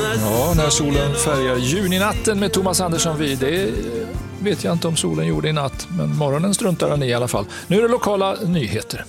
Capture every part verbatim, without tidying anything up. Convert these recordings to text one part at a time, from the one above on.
Ja, när solen färgar juninatten med Thomas Andersson vid. Det vet jag inte om solen gjorde i natt, men morgonen struntar han i i alla fall. Nu är det lokala nyheter.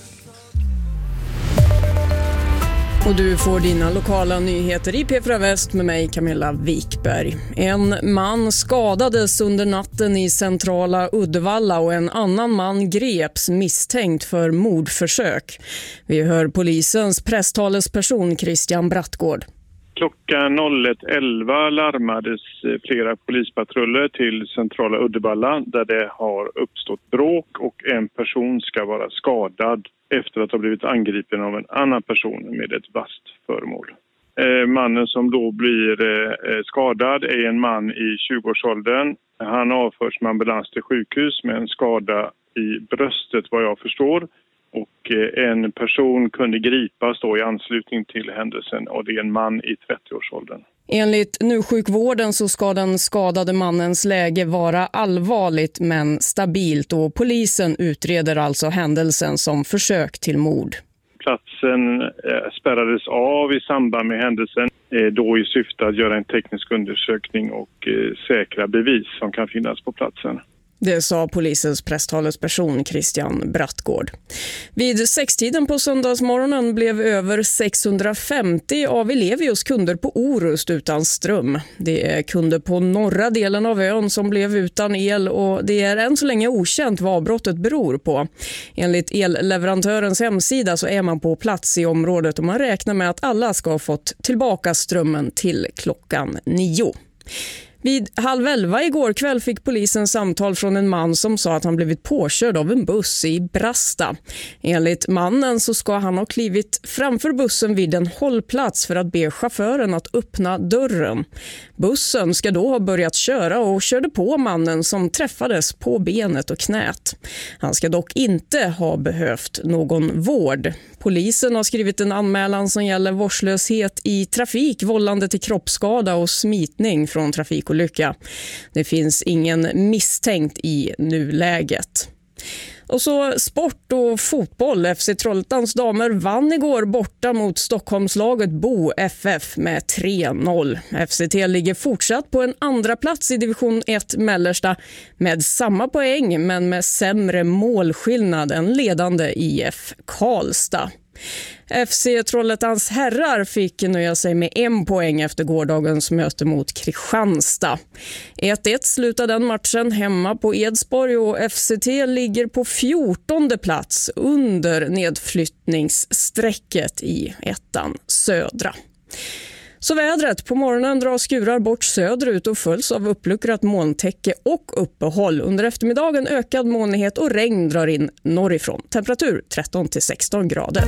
Och du får dina lokala nyheter i P fyra Väst med mig, Camilla Wikberg. En man skadades under natten i centrala Uddevalla och en annan man greps misstänkt för mordförsök. Vi hör polisens presstalesperson Christian Brattgård. Klockan ett elva larmades flera polispatruller till centrala Uddevalla där det har uppstått bråk och en person ska vara skadad efter att ha blivit angripen av en annan person med ett vasst föremål. Eh, mannen som då blir eh, skadad är en man i tjugoårsåldern. Han avförs med ambulans till sjukhus med en skada i bröstet vad jag förstår. Och eh, en person kunde gripas då i anslutning till händelsen och det är en man i trettioårsåldern. Enligt NU-sjukvården så ska den skadade mannens läge vara allvarligt men stabilt och polisen utreder alltså händelsen som försök till mord. Platsen eh, spärrades av i samband med händelsen eh, då i syfte att göra en teknisk undersökning och eh, säkra bevis som kan finnas på platsen. Det sa polisens presstalesperson Christian Brattgård. Vid sextiden på söndagsmorgonen blev över sexhundrafemtio av Elevios kunder på Orust utan ström. Det är kunder på norra delen av ön som blev utan el och det är än så länge okänt vad avbrottet beror på. Enligt elleverantörens hemsida så är man på plats i området och man räknar med att alla ska ha fått tillbaka strömmen till klockan nio. Vid halv elva igår kväll fick polisen samtal från en man som sa att han blivit påkörd av en buss i Brasta. Enligt mannen så ska han ha klivit framför bussen vid en hållplats för att be chauffören att öppna dörren. Bussen ska då ha börjat köra och körde på mannen som träffades på benet och knät. Han ska dock inte ha behövt någon vård. Polisen har skrivit en anmälan som gäller vårdslöshet i trafik, vållande till kroppsskada och smitning från trafikolycka. Det finns ingen misstänkt i nuläget. Och så sport och fotboll. F C Trollhättans damer vann igår borta mot Stockholmslaget Bo F F med tre noll. F C T ligger fortsatt på en andra plats i division ett mellersta med samma poäng men med sämre målskillnad än ledande I F Karlstad. F C Trollhättans herrar fick nöja sig med en poäng efter gårdagens möte mot Kristianstad. ett ett slutade den matchen hemma på Edsborg och F C T ligger på fjortonde plats under nedflyttningssträcket i ettan södra. Så vädret, på morgonen drar skurar bort söderut och följs av uppluckrat molntäcke och uppehåll. Under eftermiddagen ökad molnighet och regn drar in norrifrån. Temperatur tretton till sexton grader.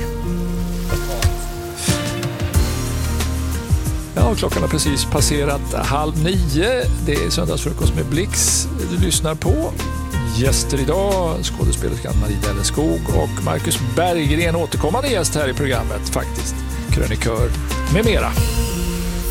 Ja, klockan har precis passerat halv nio. Det är söndagsfrukost med Blix. Du lyssnar på gäster idag. Skådespelerskan Marie Delleskog och Marcus Berggren, återkommande gäst här i programmet faktiskt. Krönikör med mera.